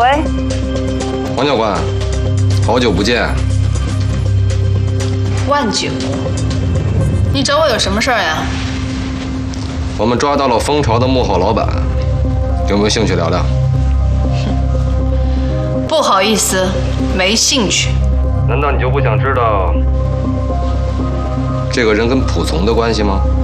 喂， 王教官，好久不见。 万九，你找我有什么事儿呀？ 我们抓到了蜂巢的幕后老板，有没有兴趣聊聊？ 不好意思，没兴趣。 难道你就不想知道这个人跟蒲从的关系吗？